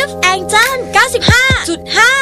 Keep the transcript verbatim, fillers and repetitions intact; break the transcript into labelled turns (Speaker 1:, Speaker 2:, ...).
Speaker 1: ฟ Angel เก้าสิบห้าจุดห้า